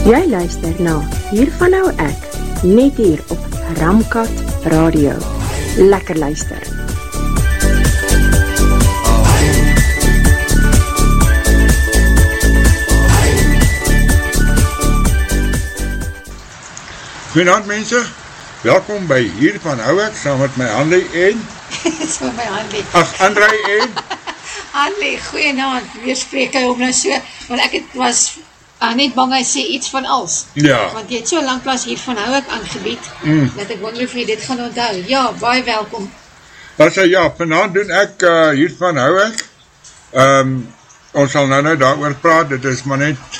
Jy luister na Hiervan Hou Ek, net hier op Ramkat Radio. Lekker luister. Goeienaand mense, welkom by Hiervan Hou Ek, saam met my Hanlie en... Saam met my Hanlie. Ag, André en... Hanlie, goeienaand, weer spreek hy om nou so, want ek het was net bang hy sê iets van als. Ja. Want jy het so lang plaas Hiervan Hou Ek aangebied, dat ek wonder of jy dit gaan onthou. Ja, baie welkom. As ja, vanavond doen ek Hiervan Hou Ek. Ons sal nou daaroor praat, dit is maar net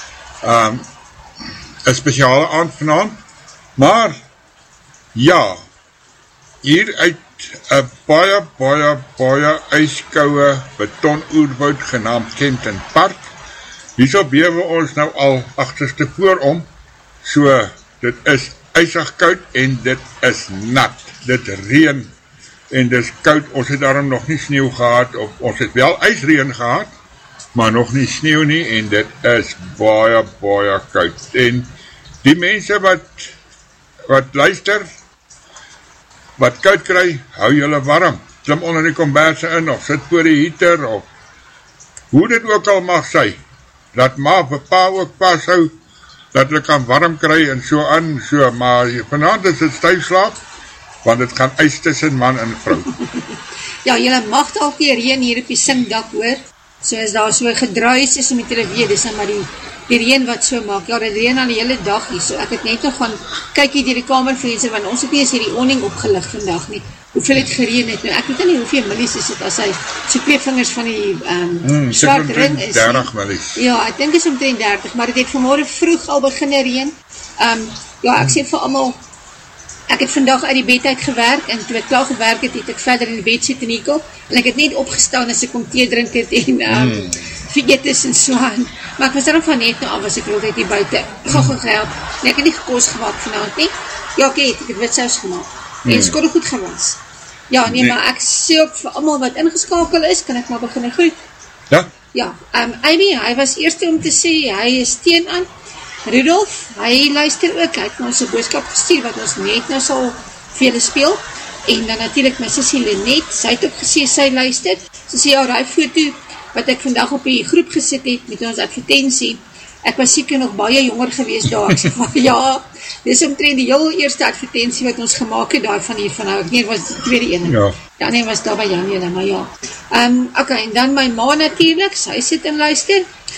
een speciale aand vanavond. Maar, ja, hier uit een baie ijskouwe betonoerwoud genaamd Kenton Park. Hier so bewe ons nou al agterste voorom, so dit is ijsig koud en dit is nat, dit reën en dit is koud, ons het daarom nog nie sneeuw gehad, of ons het wel ijsreën gehad, maar nog nie sneeuw nie en dit is baie koud. En die mense wat luister, wat koud kry, hou julle warm, klim onder die komberse in, of sit voor die heater, of hoe dit ook al mag sy, dat ma of pa ook pas hou, dat hulle kan warm kry en so aan, so, maar vanavond is het styf slaap, want het gaan ijs tussen man en vrou. Ja, julle mag dalk die reën hier op die singdak hoor, so as daar so gedruis is, met julle weet, dis maar die reën wat so maak, ja, dit reën al die hele dag hier, so ek het net nog gaan kyk hier die kamervenster, want ons het nie eens hier die awning opgelig vandag nie, hoeveel het gereën het, nou ek weet nie hoeveel millies is het, as hy so 2 vingers van die swart ring is. 30 millies. Ja, ek dink is omtrent 30, maar het het vanmorgen vroeg al begin reën, ja, ek sê vir almal, ek het vandag uit die bed uit gewerk, en toe ek klaar gewerk het, het ek verder in die bed sit en ekel, en ek het net opgestaan as ek kom thee drink het, en vergeet is en so aan, maar ek was daarom van net nou af, as ek altijd hier buiten gauw gehelp, en ek het nie gekos gemaakt vanavond nie, ja ek het witsaus gemaakt, en skorrel goed gewas, ja nee, maar ek sê ook vir allemaal wat ingeskakel is, kan ek maar begin groet. Ja? Ja, Amy, hy was eerste om te sê, hy is teen aan, Rudolf, hy luister ook, hy het ons een boodskap gestuur, wat ons net nou sal vele speel, en dan natuurlijk my sissie Lenet, sy het ook gesê, sy luister, sy sê, ja, die foto, wat ek vandag op die groep gesit het, met ons advertentie, ek was seker nog baie jonger gewees daar, ek sê, ja, dis omtrent die heel eerste advertentie, wat ons gemaakt het, daar van Hiervan Hou Ek, nee, was die tweede ene, ja, nee, was daar by Janela, maar ja, ok, en dan my ma natuurlijk, sy sit en luister,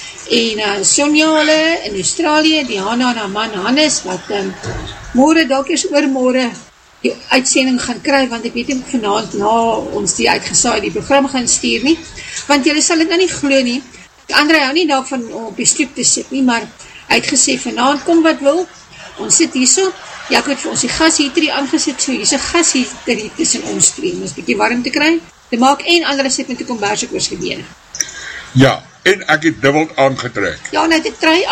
en Sonja hulle in Australië, die Hanna en haar man Hannes, wat morgen, dalk eers oormorgen, die uitsending gaan kry, want ek weet nie vanavond na ons die uitgesaai die program gaan stuur nie, want julle sal het nou nie glo nie, André hou nie dalk van op die stoep te sit nie, maar hy het gesê vanavond kom wat wil, ons sit hier so, ja ek het vir ons die gasheater hier aangesit, so hier is een gasheater hier tussen ons twee, om ons bykie warm te kry, te maak en andere sit met die komberse oors gebene. Ja, en ek het dubbeld aangetrek. Ja, en hy het die trui